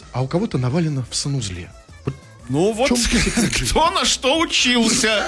месяц, а у кого-то навалено в санузле. Вот Ну вот, чем секрет жизни? кто на что учился.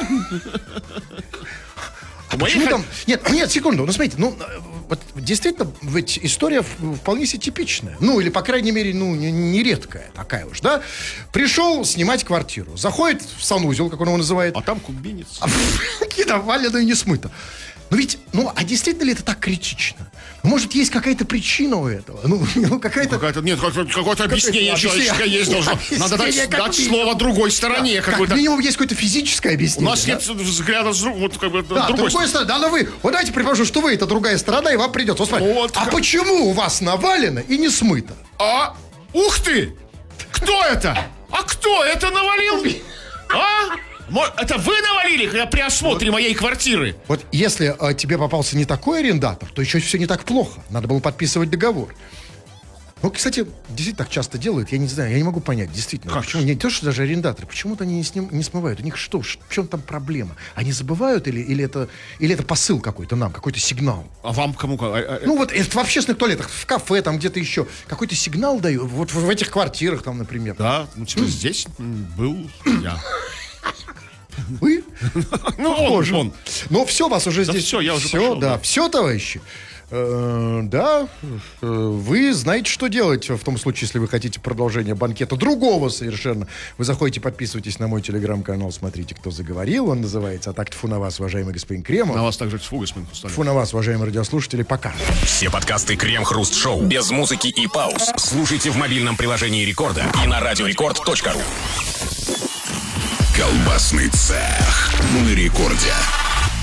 Почему там... Нет, секунду, ну смотрите, вот действительно, ведь история вполне себе типичная. Ну, или, по крайней мере, не редкая такая уж, да? Пришел снимать квартиру, заходит в санузел, как он его называет. А там кубинец. Навалено и не смыто. Но ведь, а действительно ли это так критично? Может, есть какая-то причина у этого? Какая-то... Нет, какое-то объяснение человеческое есть должно. Надо Объяснение дать слово другой стороне. Как минимум есть какое-то физическое У объяснение. нас нет взгляда вот как бы Да, другой другой стороны. Да, но вы, вот давайте предположим, что вы это другая сторона, и вам придется. Вот смотрите, Вот а как. почему у вас навалено и не смыто? Ух ты! Кто это? А кто это навалил? Это вы навалили при осмотре моей квартиры? Вот если тебе попался не такой арендатор, то еще все не так плохо. Надо было подписывать договор. Ну, кстати, действительно так часто делают. Я не знаю, я не могу понять, действительно. Как? Почему не то, что даже арендаторы, почему-то они не смывают. У них что, в чем там проблема? Они забывают или это посыл какой-то нам, какой-то сигнал? А вам кому? Ну, вот это в общественных туалетах, в кафе, там где-то еще. Какой-то сигнал дают. Вот в этих квартирах там, например. Да, здесь был я. Вы? Он. Но все, вас уже здесь... все, я уже все, пошел, да. да. Все, товарищи. Да, вы знаете, что делать в том случае, если вы хотите продолжение банкета другого совершенно. Вы заходите, подписывайтесь на мой телеграм-канал, смотрите, кто заговорил. Он называется «А так тьфу на вас, уважаемый господин Кремов». На вас также тьфу, господин Хрусталев. Тьфу на вас, уважаемые радиослушатели, пока. Все подкасты Крем-Хруст-Шоу без музыки и пауз слушайте в мобильном приложении Рекорда и на радиорекорд.ру. Колбасный цех на Рекорде.